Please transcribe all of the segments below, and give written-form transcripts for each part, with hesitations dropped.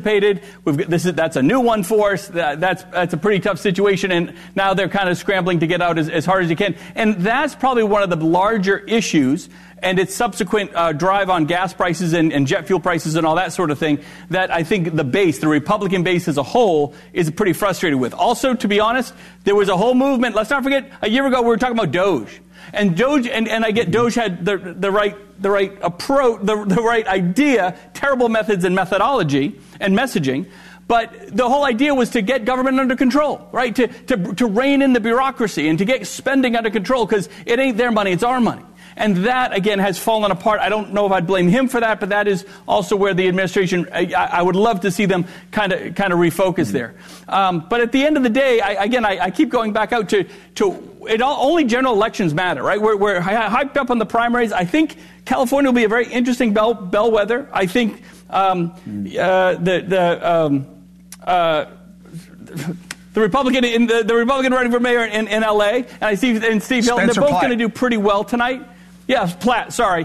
anticipated. That's a new one for us. That's a pretty tough situation, and now they're kind of scrambling to get out as hard as you can. And that's probably one of the larger issues, and its subsequent drive on gas prices and jet fuel prices and all that sort of thing, that I think the Republican base as a whole, is pretty frustrated with. Also, to be honest, there was a whole movement. Let's not forget, a year ago we were talking about DOGE. And DOGE, and I get DOGE had the right approach, the right idea, terrible methods and methodology and messaging. But the whole idea was to get government under control, right? To rein in the bureaucracy and to get spending under control, because it ain't their money, it's our money. And that, again, has fallen apart. I don't know if I'd blame him for that, but that is also where the administration, I would love to see them kind of refocus there. But at the end of the day, I keep going back out to only general elections matter, right? We're hyped up on the primaries. I think California will be a very interesting bellwether. I think the Republican running for mayor in L.A. and Steve Hilton, they're both going to do pretty well tonight. Yeah, Platt. Sorry,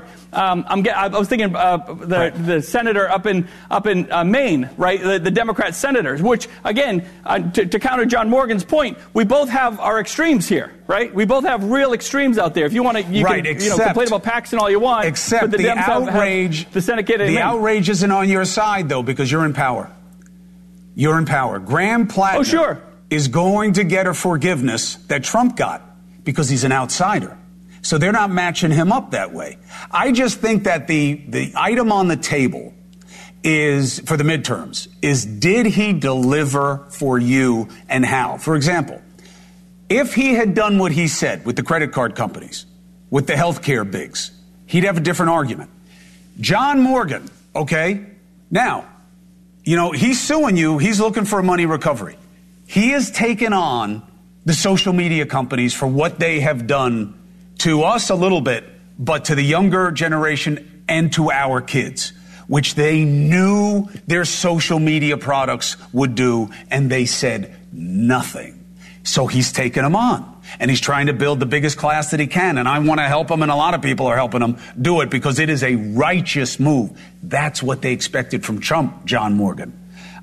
I was thinking the senator up in Maine, right? The Democrat senators. Which again, to counter John Morgan's point, we both have our extremes here, right? We both have real extremes out there. If you want to, you can complain about Paxton all you want. Except but the outrage, the Senate candidate. The outrage isn't on your side though, because you're in power. You're in power. Graham Platt is going to get a forgiveness that Trump got because he's an outsider. So they're not matching him up that way. I just think that the item on the table is, for the midterms, is did he deliver for you and how? For example, if he had done what he said with the credit card companies, with the healthcare bigs, he'd have a different argument. John Morgan, okay, now, he's suing you. He's looking for a money recovery. He has taken on the social media companies for what they have done to us a little bit, but to the younger generation and to our kids, which they knew their social media products would do, and they said nothing. So he's taken them on, and he's trying to build the biggest class that he can, and I want to help him, and a lot of people are helping him do it because it is a righteous move. That's what they expected from Trump, John Morgan.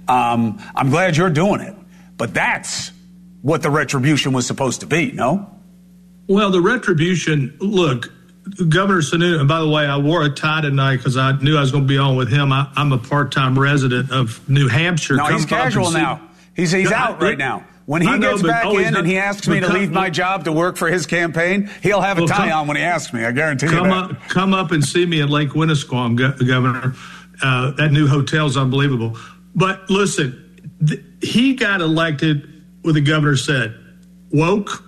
I'm glad you're doing it, but that's what the retribution was supposed to be, no? Well, the retribution, look, Governor Sununu, and by the way, I wore a tie tonight because I knew I was going to be on with him. I'm a part-time resident of New Hampshire. No, he's casual now. He's out right now. When he gets back in and he asks me to leave my job to work for his campaign, he'll have a tie on when he asks me. I guarantee you that. Come up and see me at Lake Winnisquam, Governor. That new hotel's unbelievable. But listen, he got elected what the governor said. Woke,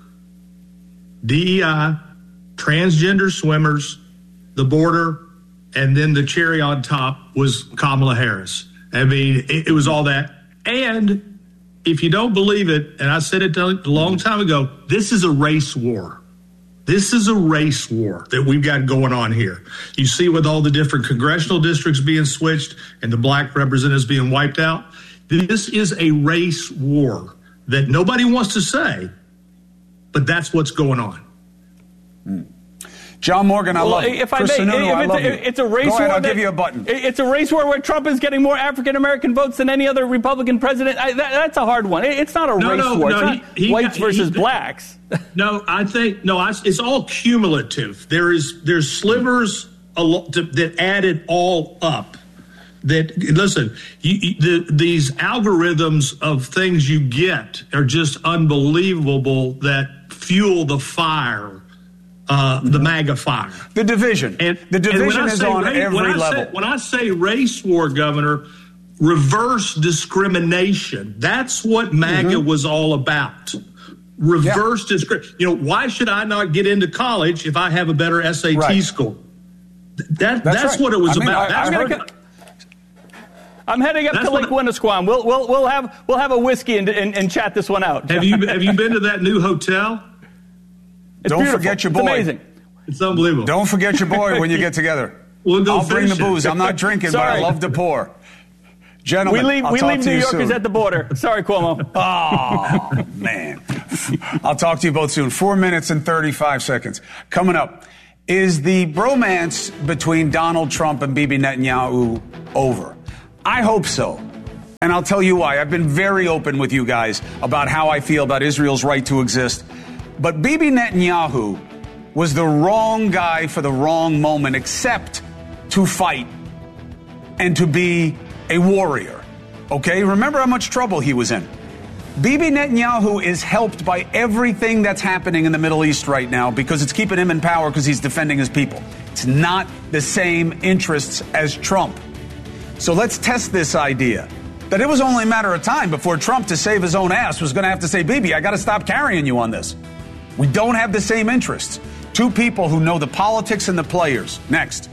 DEI, transgender swimmers, the border, and then the cherry on top was Kamala Harris. I mean, it was all that. And if you don't believe it, and I said it a long time ago, this is a race war. This is a race war that we've got going on here. You see with all the different congressional districts being switched and the black representatives being wiped out, this is a race war that nobody wants to say, but that's what's going on. John Morgan, I love you. Chris Sununu, I love you. It's a race war. Go ahead, I'll give you a button. It's a race war where Trump is getting more African-American votes than any other Republican president. That's a hard one. It's not a race war. It's not whites versus blacks. It's all cumulative. There's slivers that add it all up. That listen, these algorithms of things you get are just unbelievable that fuel the fire, the MAGA fire. The division. The division is on every level. When I say race war, Governor, reverse discrimination. That's what MAGA was all about. Reverse discrimination. Why should I not get into college if I have a better SAT score? That's what it was about. I'm heading up to Lake Winnisquam. We'll have a whiskey and chat this one out. Have you been to that new hotel? Don't forget your boy. It's amazing. It's unbelievable. Don't forget your boy when you get together. I'll bring the booze. I'm not drinking, but I love to pour. Gentlemen, we leave New Yorkers at the border. Sorry, Cuomo. Oh, man. I'll talk to you both soon. 4 minutes and 35 seconds. Coming up, is the bromance between Donald Trump and Bibi Netanyahu over? I hope so. And I'll tell you why. I've been very open with you guys about how I feel about Israel's right to exist. But Bibi Netanyahu was the wrong guy for the wrong moment, except to fight and to be a warrior. Okay? Remember how much trouble he was in. Bibi Netanyahu is helped by everything that's happening in the Middle East right now because it's keeping him in power because he's defending his people. It's not the same interests as Trump. So let's test this idea that it was only a matter of time before Trump, to save his own ass, was going to have to say, Bibi, I got to stop carrying you on this. We don't have the same interests. Two people who know the politics and the players. Next.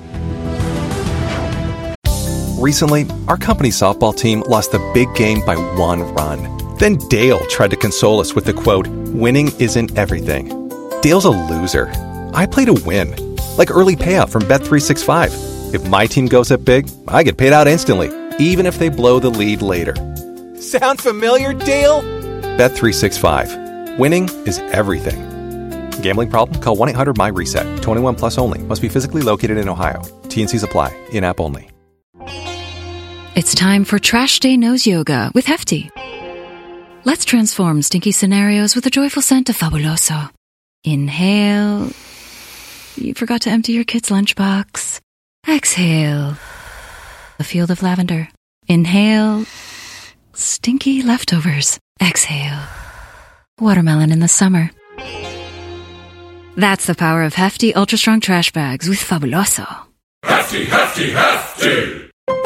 Recently, our company softball team lost the big game by 1 run. Then Dale tried to console us with the quote, winning isn't everything. Dale's a loser. I play to win. Like early payout from Bet365. If my team goes up big, I get paid out instantly, even if they blow the lead later. Sound familiar, Dale? Bet365. Winning is everything. Gambling problem? Call 1-800-MY-RESET. 21 plus only. Must be physically located in Ohio. T&Cs apply. In-app only. It's time for Trash Day Nose Yoga with Hefty. Let's transform stinky scenarios with the joyful scent of Fabuloso. Inhale. You forgot to empty your kid's lunchbox. Exhale. A field of lavender. Inhale. Stinky leftovers. Exhale. Watermelon in the summer. That's the power of Hefty Ultra Strong Trash Bags with Fabuloso. Hefty, Hefty, Hefty!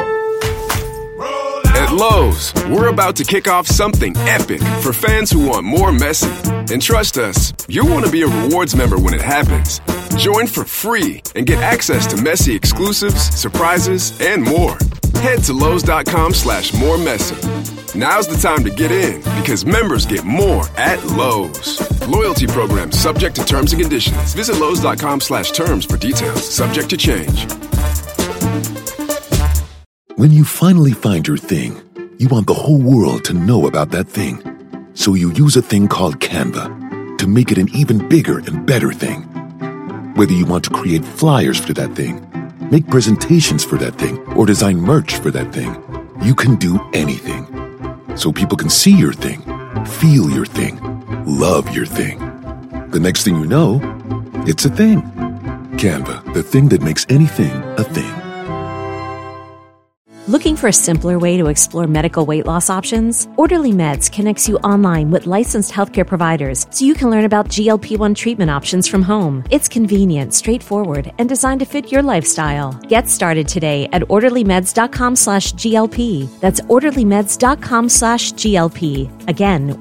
At Lowe's, we're about to kick off something epic for fans who want more Messi. And trust us, you'll want to be a rewards member when it happens. Join for free and get access to Messi exclusives, surprises, and more. Head to Lowe's.com/moremessy. Now's the time to get in because members get more at Lowe's. Loyalty program subject to terms and conditions. Visit Lowe's.com/terms for details. Subject to change. When you finally find your thing, you want the whole world to know about that thing. So you use a thing called Canva to make it an even bigger and better thing. Whether you want to create flyers for that thing, make presentations for that thing, or design merch for that thing, you can do anything. So people can see your thing, feel your thing, love your thing. The next thing you know, it's a thing. Canva, the thing that makes anything a thing. Looking for a simpler way to explore medical weight loss options? Orderly Meds connects you online with licensed healthcare providers so you can learn about GLP-1 treatment options from home. It's convenient, straightforward, and designed to fit your lifestyle. Get started today at orderlymeds.com/GLP. That's orderlymeds.com/GLP. Again,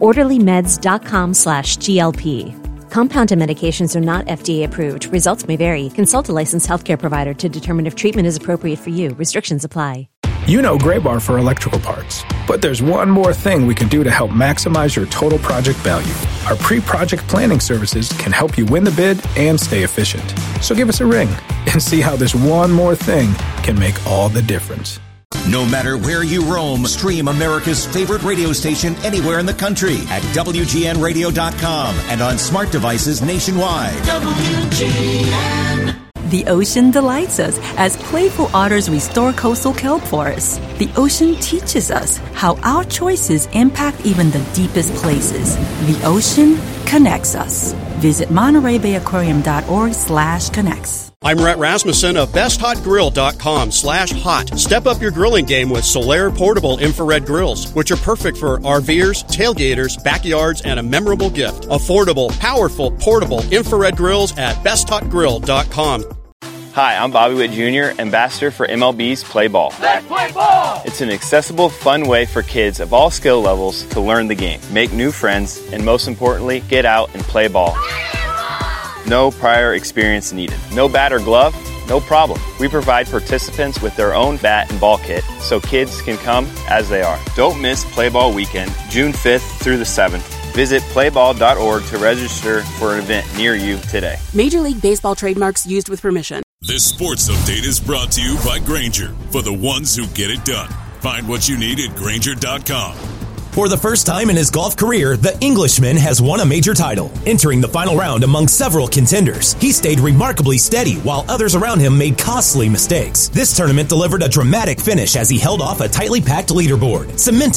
orderlymeds.com/GLP. Compounded medications are not FDA approved. Results may vary. Consult a licensed healthcare provider to determine if treatment is appropriate for you. Restrictions apply. You know Graybar for electrical parts, but there's one more thing we can do to help maximize your total project value. Our pre-project planning services can help you win the bid and stay efficient. So give us a ring and see how this one more thing can make all the difference. No matter where you roam, stream America's favorite radio station anywhere in the country at WGNradio.com and on smart devices nationwide. WGN. The ocean delights us as playful otters restore coastal kelp forests. The ocean teaches us how our choices impact even the deepest places. The ocean connects us. Visit MontereyBayAquarium.org/connects. I'm Rhett Rasmussen of BestHotGrill.com/hot. Step up your grilling game with Solaire portable infrared grills, which are perfect for RVers, tailgaters, backyards, and a memorable gift. Affordable, powerful, portable infrared grills at BestHotGrill.com. Hi, I'm Bobby Witt Jr., ambassador for MLB's Play Ball. Let's play ball! It's an accessible, fun way for kids of all skill levels to learn the game, make new friends, and most importantly, get out and play ball. No prior experience needed. No bat or glove? No problem. We provide participants with their own bat and ball kit so kids can come as they are. Don't miss Play Ball Weekend, June 5th through the 7th. Visit playball.org to register for an event near you today. Major League Baseball trademarks used with permission. This sports update is brought to you by Grainger, for the ones who get it done. Find what you need at Grainger.com. For the first time in his golf career, the Englishman has won a major title. Entering the final round among several contenders, he stayed remarkably steady while others around him made costly mistakes. This tournament delivered a dramatic finish as he held off a tightly packed leaderboard, cementing